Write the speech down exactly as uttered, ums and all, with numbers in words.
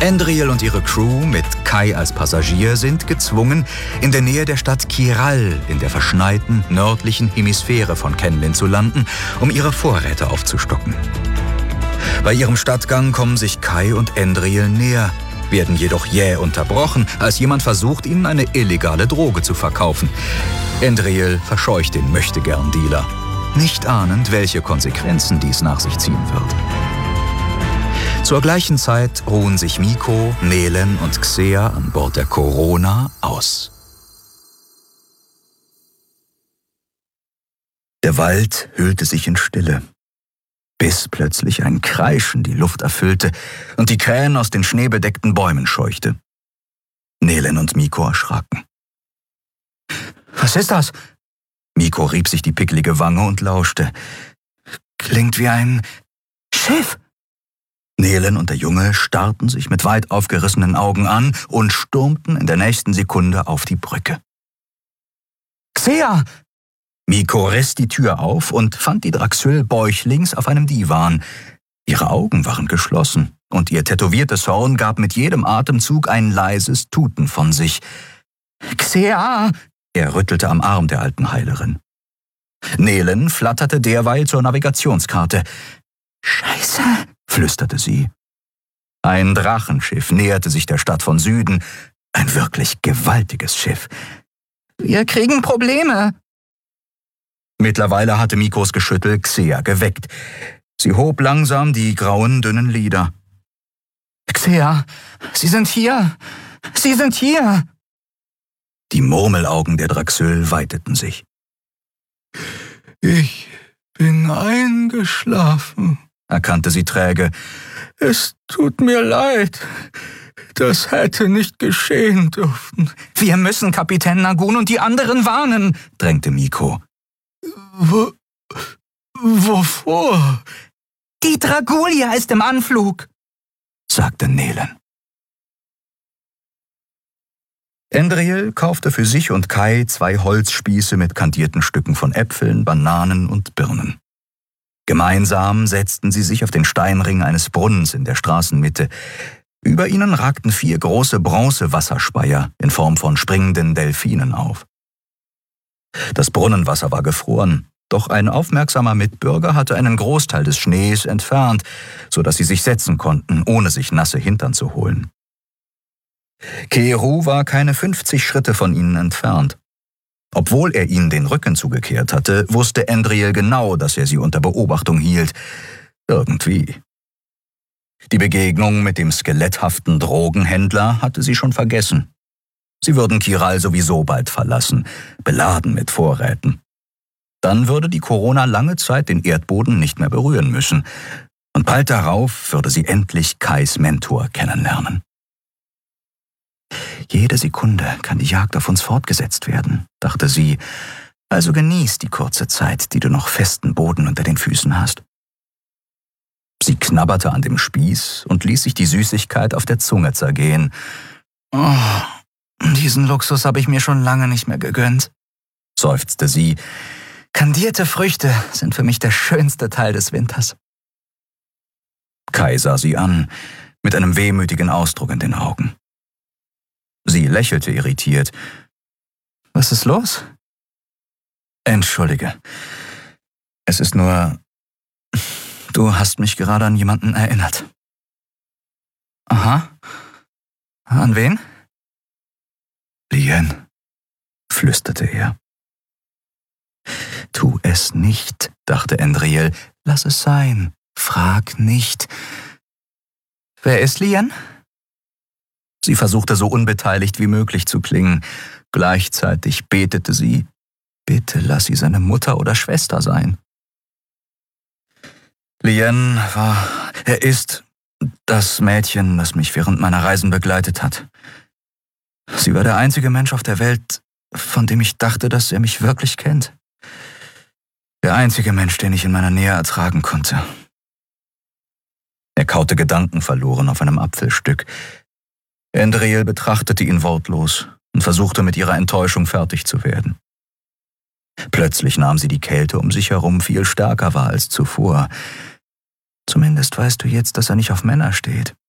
Andriel und ihre Crew mit Kai als Passagier sind gezwungen, in der Nähe der Stadt Kiral in der verschneiten nördlichen Hemisphäre von Kenlin zu landen, um ihre Vorräte aufzustocken. Bei ihrem Stadtgang kommen sich Kai und Andriel näher, werden jedoch jäh unterbrochen, als jemand versucht, ihnen eine illegale Droge zu verkaufen. Andriel verscheucht den Möchtegern-Dealer, nicht ahnend, welche Konsequenzen dies nach sich ziehen wird. Zur gleichen Zeit ruhen sich Miko, Nelen und Xea an Bord der Corona aus. Der Wald hüllte sich in Stille, bis plötzlich ein Kreischen die Luft erfüllte und die Krähen aus den schneebedeckten Bäumen scheuchte. Nelen und Miko erschraken. »Was ist das?« Miko rieb sich die picklige Wange und lauschte. »Klingt wie ein Schiff!« Nelen und der Junge starrten sich mit weit aufgerissenen Augen an und stürmten in der nächsten Sekunde auf die Brücke. »Xea!« Miko riss die Tür auf und fand die Draxyl bäuchlings auf einem Divan. Ihre Augen waren geschlossen und ihr tätowiertes Horn gab mit jedem Atemzug ein leises Tuten von sich. »Xea!« Er rüttelte am Arm der alten Heilerin. Nelen flatterte derweil zur Navigationskarte. »Scheiße«, flüsterte sie. Ein Drachenschiff näherte sich der Stadt von Süden. Ein wirklich gewaltiges Schiff. »Wir kriegen Probleme.« Mittlerweile hatte Mikos Geschüttel Xea geweckt. Sie hob langsam die grauen, dünnen Lider. »Xea, Sie sind hier! Sie sind hier!« Die Murmelaugen der Draxyl weiteten sich. »Ich bin eingeschlafen«, erkannte sie träge. »Es tut mir leid. Das hätte nicht geschehen dürfen.« »Wir müssen Kapitän Nagun und die anderen warnen«, drängte Miko. Wo, wovor? »Die Dragulia ist im Anflug«, sagte Nelen. Andriel kaufte für sich und Kai zwei Holzspieße mit kandierten Stücken von Äpfeln, Bananen und Birnen. Gemeinsam setzten sie sich auf den Steinring eines Brunnens in der Straßenmitte. Über ihnen ragten vier große Bronzewasserspeier in Form von springenden Delfinen auf. Das Brunnenwasser war gefroren, doch ein aufmerksamer Mitbürger hatte einen Großteil des Schnees entfernt, sodass sie sich setzen konnten, ohne sich nasse Hintern zu holen. Keru war keine fünfzig Schritte von ihnen entfernt. Obwohl er ihnen den Rücken zugekehrt hatte, wusste Andriel genau, dass er sie unter Beobachtung hielt. Irgendwie. Die Begegnung mit dem skeletthaften Drogenhändler hatte sie schon vergessen. Sie würden Kiral sowieso bald verlassen, beladen mit Vorräten. Dann würde die Corona lange Zeit den Erdboden nicht mehr berühren müssen. Und bald darauf würde sie endlich Kais Mentor kennenlernen. »Jede Sekunde kann die Jagd auf uns fortgesetzt werden«, dachte sie. »Also genieß die kurze Zeit, die du noch festen Boden unter den Füßen hast.« Sie knabberte an dem Spieß und ließ sich die Süßigkeit auf der Zunge zergehen. »Oh, diesen Luxus habe ich mir schon lange nicht mehr gegönnt«, seufzte sie. »Kandierte Früchte sind für mich der schönste Teil des Winters.« Kai sah sie an, mit einem wehmütigen Ausdruck in den Augen. Sie lächelte irritiert. »Was ist los?« »Entschuldige. Es ist nur, du hast mich gerade an jemanden erinnert.« »Aha. An wen?« »Lien«, flüsterte er. »Tu es nicht«, dachte Andriel. »Lass es sein. Frag nicht.« »Wer ist Lien?« Sie versuchte so unbeteiligt wie möglich zu klingen. Gleichzeitig betete sie, bitte lass sie seine Mutter oder Schwester sein. Lien war, er ist das Mädchen, das mich während meiner Reisen begleitet hat. Sie war der einzige Mensch auf der Welt, von dem ich dachte, dass er mich wirklich kennt. Der einzige Mensch, den ich in meiner Nähe ertragen konnte. Er kaute gedankenverloren auf einem Apfelstück. Andriel betrachtete ihn wortlos und versuchte mit ihrer Enttäuschung fertig zu werden. Plötzlich nahm sie die Kälte um sich herum viel stärker wahr als zuvor. Zumindest weißt du jetzt, dass er nicht auf Männer steht.